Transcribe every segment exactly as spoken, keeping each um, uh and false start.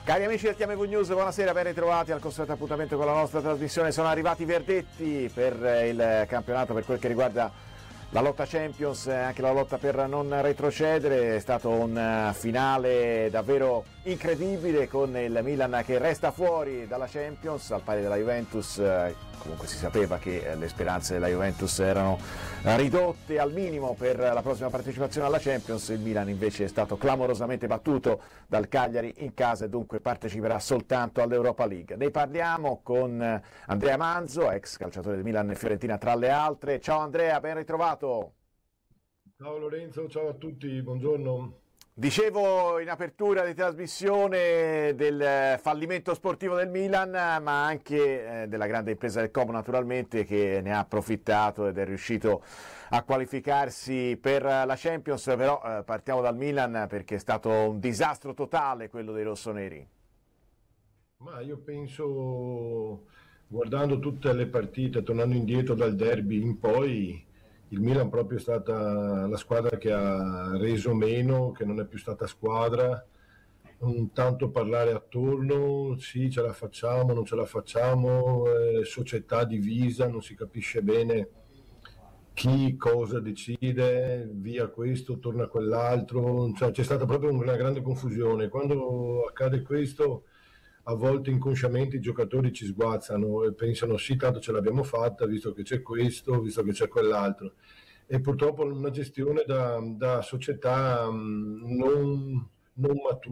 Cari amici del T M V News, buonasera, ben ritrovati al consueto appuntamento con la nostra trasmissione. Sono arrivati i verdetti per il campionato per quel che riguarda la lotta Champions e anche la lotta per non retrocedere. È stato un finale davvero incredibile con il Milan che resta fuori dalla Champions al pari della Juventus. Comunque si sapeva che le speranze della Juventus erano ridotte al minimo per la prossima partecipazione alla Champions. Il Milan invece è stato clamorosamente battuto dal Cagliari in casa e dunque parteciperà soltanto all'Europa League. Ne parliamo con Andrea Manzo, ex calciatore del Milan e Fiorentina tra le altre. Ciao Andrea, ben ritrovato. Ciao Lorenzo, ciao a tutti, buongiorno. Dicevo in apertura di trasmissione del fallimento sportivo del Milan, ma anche eh, della grande impresa del Como naturalmente, che ne ha approfittato ed è riuscito a qualificarsi per la Champions. Però eh, partiamo dal Milan perché è stato un disastro totale quello dei rossoneri. Ma io penso, guardando tutte le partite, tornando indietro dal derby in poi, il Milan proprio è stata la squadra che ha reso meno, che non è più stata squadra. Un tanto parlare attorno, sì, ce la facciamo, non ce la facciamo, eh, società divisa, non si capisce bene chi cosa decide, via questo, torna quell'altro, cioè, c'è stata proprio una grande confusione. Quando accade questo, a volte inconsciamente i giocatori ci sguazzano e pensano sì, tanto ce l'abbiamo fatta, visto che c'è questo, visto che c'è quell'altro. E purtroppo una gestione da, da società mh, non, non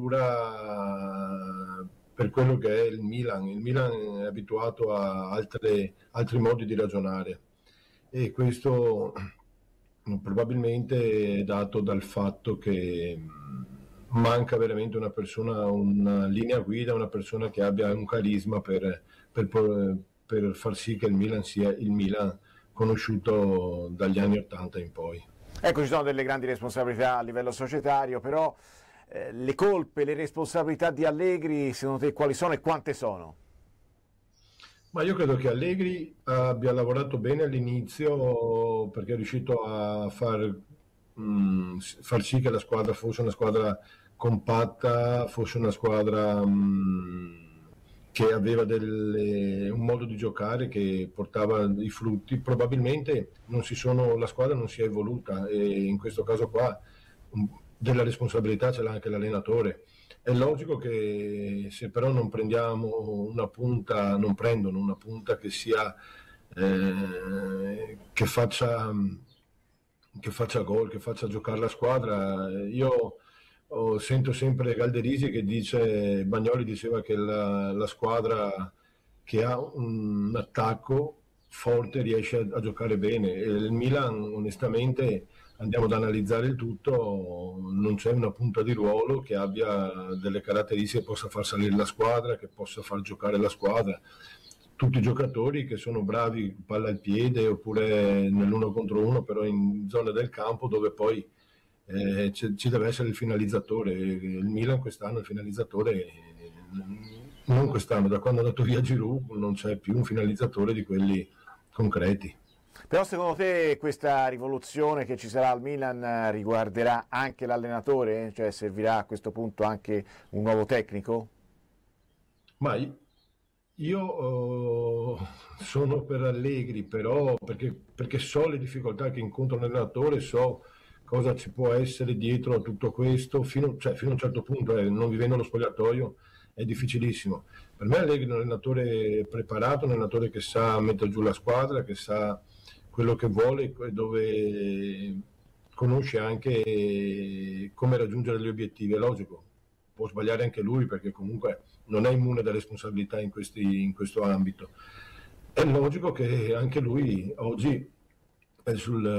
matura per quello che è il Milan. Il Milan è abituato a altre, altri modi di ragionare e questo probabilmente è dato dal fatto che manca veramente una persona, una linea guida, una persona che abbia un carisma per, per, per far sì che il Milan sia il Milan conosciuto dagli anni ottanta in poi. Ecco, ci sono delle grandi responsabilità a livello societario, però eh, le colpe, le responsabilità di Allegri, secondo te quali sono e quante sono? Ma io credo che Allegri abbia lavorato bene all'inizio perché è riuscito a far, mh, far sì che la squadra fosse una squadra compatta, fosse una squadra mh, che aveva delle, un modo di giocare che portava i frutti. Probabilmente non si sono, la squadra non si è evoluta e in questo caso qua mh, della responsabilità ce l'ha anche l'allenatore. È logico che se però non prendiamo una punta, non prendono una punta che sia eh, che faccia che faccia gol, che faccia giocare la squadra. Io oh, sento sempre Galderisi che dice, Bagnoli diceva che la, la squadra che ha un attacco forte riesce a, a giocare bene. E il Milan onestamente, andiamo ad analizzare il tutto, non c'è una punta di ruolo che abbia delle caratteristiche che possa far salire la squadra, che possa far giocare la squadra. Tutti i giocatori che sono bravi palla al piede oppure nell'uno contro uno, però in zone del campo dove poi eh, ci deve essere il finalizzatore. Il Milan quest'anno il finalizzatore, non quest'anno, da quando è andato via Giroud non c'è più un finalizzatore di quelli concreti. Però secondo te questa rivoluzione che ci sarà al Milan riguarderà anche l'allenatore? Cioè servirà a questo punto anche un nuovo tecnico? Ma io uh, sono per Allegri, però perché, perché so le difficoltà che incontra un allenatore, so cosa ci può essere dietro a tutto questo, fino, cioè, fino a un certo punto, eh, non vivendo lo spogliatoio è difficilissimo. Per me Allegri è un allenatore preparato, un allenatore che sa mettere giù la squadra, che sa quello che vuole, dove conosce anche come raggiungere gli obiettivi. È logico, può sbagliare anche lui perché comunque non è immune da responsabilità in, questi, in questo ambito. È logico che anche lui oggi è,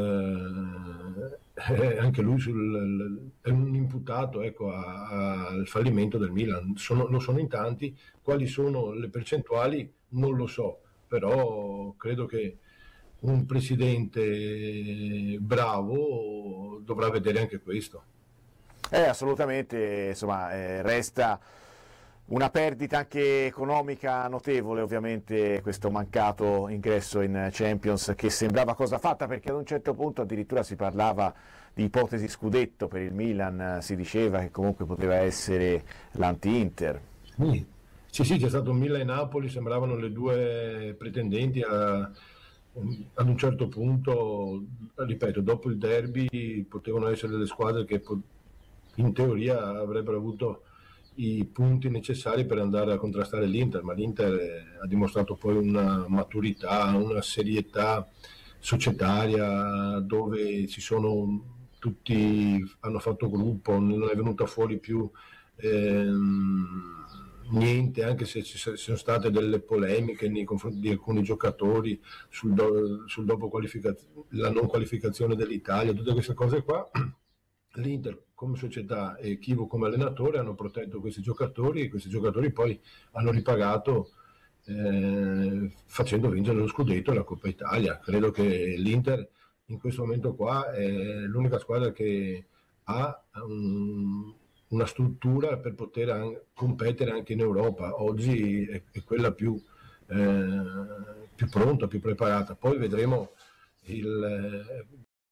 sul, è, anche lui sul, è un imputato, ecco, a, a, al fallimento del Milan. Sono, lo sono in tanti, quali sono le percentuali non lo so, però credo che un presidente bravo dovrà vedere anche questo. Eh, assolutamente, insomma, eh, resta una perdita anche economica notevole, ovviamente, questo mancato ingresso in Champions, che sembrava cosa fatta, perché ad un certo punto addirittura si parlava di ipotesi scudetto per il Milan, si diceva che comunque poteva essere l'anti-Inter. Sì, sì, sì, c'è stato Milan e Napoli, sembravano le due pretendenti a, ad un certo punto, ripeto, dopo il derby potevano essere le squadre che po- in teoria avrebbero avuto i punti necessari per andare a contrastare l'Inter, ma l'Inter eh, ha dimostrato poi una maturità, una serietà societaria dove si sono tutti, hanno fatto gruppo, non è venuta fuori più ehm, niente, anche se ci sono state delle polemiche nei confronti di alcuni giocatori sul, do, sul dopo qualificazione, la non qualificazione dell'Italia, tutte queste cose qua. L'Inter come società e Chivo come allenatore hanno protetto questi giocatori e questi giocatori poi hanno ripagato eh, facendo vincere lo scudetto e la Coppa Italia. Credo che l'Inter in questo momento qua è l'unica squadra che ha un, una struttura per poter an- competere anche in Europa. Oggi è, è quella più, eh, più pronta, più preparata. Poi vedremo il,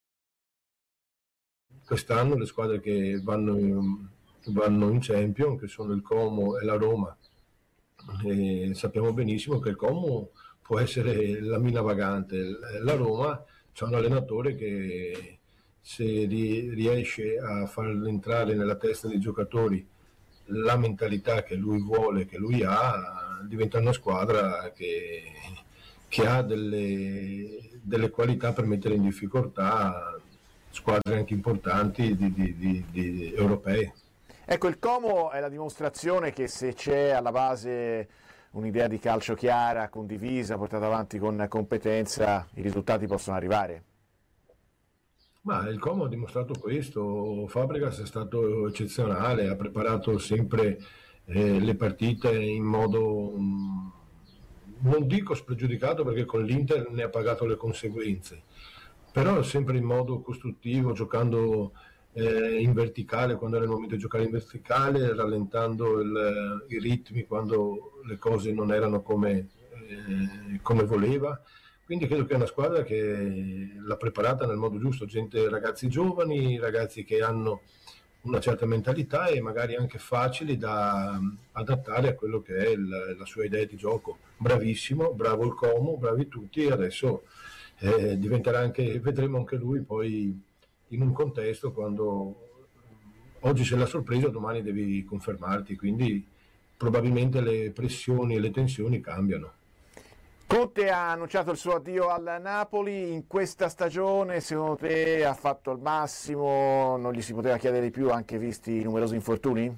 quest'anno le squadre che vanno in, vanno in Champions, che sono il Como e la Roma. E sappiamo benissimo che il Como può essere la mina vagante. La Roma c'è un allenatore che se ri- riesce a far entrare nella testa dei giocatori la mentalità che lui vuole, che lui ha, diventa una squadra che, che ha delle, delle qualità per mettere in difficoltà squadre anche importanti di, di, di, di europee. Ecco, il Como è la dimostrazione che se c'è alla base un'idea di calcio chiara, condivisa, portata avanti con competenza, i risultati possono arrivare. Ma il Como ha dimostrato questo, Fabregas è stato eccezionale, ha preparato sempre eh, le partite in modo, mh, non dico spregiudicato perché con l'Inter ne ha pagato le conseguenze, però sempre in modo costruttivo, giocando eh, in verticale quando era il momento di giocare in verticale, rallentando il- i ritmi quando le cose non erano come, eh, come voleva. Quindi credo che è una squadra che l'ha preparata nel modo giusto, gente, ragazzi giovani, ragazzi che hanno una certa mentalità e magari anche facili da adattare a quello che è il- la sua idea di gioco. Bravissimo, bravo il Como, bravi tutti e adesso eh, diventerà anche, vedremo anche lui poi in un contesto quando oggi c'è la sorpresa, domani devi confermarti, quindi probabilmente le pressioni e le tensioni cambiano. Conte ha annunciato il suo addio al Napoli in questa stagione, secondo te ha fatto il massimo, non gli si poteva chiedere di più anche visti i numerosi infortuni?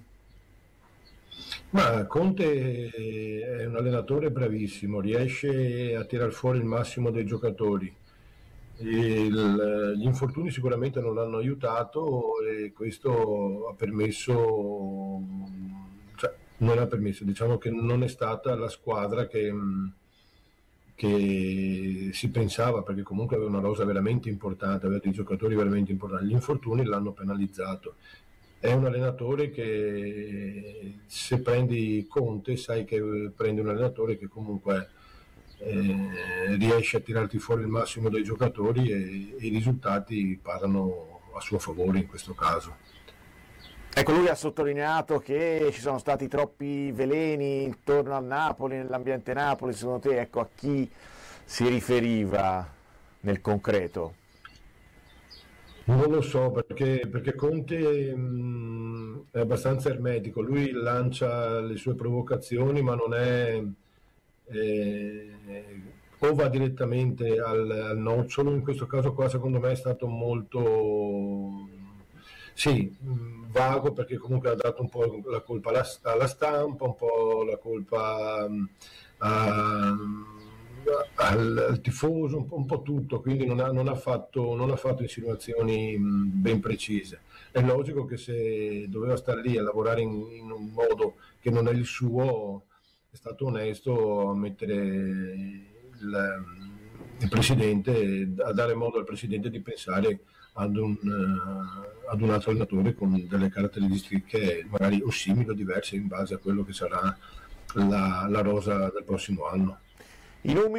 Ma Conte è un allenatore bravissimo, riesce a tirar fuori il massimo dei giocatori. Il- gli infortuni sicuramente non l'hanno aiutato e questo ha permesso, cioè non ha permesso, diciamo che non è stata la squadra che, che si pensava, perché comunque aveva una rosa veramente importante, aveva dei giocatori veramente importanti. Gli infortuni l'hanno penalizzato. È un allenatore che se prendi Conte sai che prendi un allenatore che comunque eh, riesce a tirarti fuori il massimo dei giocatori e, e i risultati parlano a suo favore in questo caso. Ecco, lui ha sottolineato che ci sono stati troppi veleni intorno al Napoli, nell'ambiente Napoli, secondo te, ecco, a chi si riferiva nel concreto? Non lo so perché, perché Conte mh, è abbastanza ermetico, lui lancia le sue provocazioni ma non è, eh, o va direttamente al, al nocciolo, in questo caso qua secondo me è stato molto, sì, mh, vago perché comunque ha dato un po' la colpa alla, alla stampa, un po' la colpa mh, a- al, al tifoso, un po', un po' tutto, quindi non ha, non ha fatto, non ha fatto insinuazioni mh, ben precise. È logico che se doveva stare lì a lavorare in, in un modo che non è il suo, è stato onesto a mettere il, il presidente, a dare modo al presidente di pensare ad un, eh, ad un altro allenatore con delle caratteristiche magari o simili o diverse in base a quello che sarà la, la rosa del prossimo anno. I numeri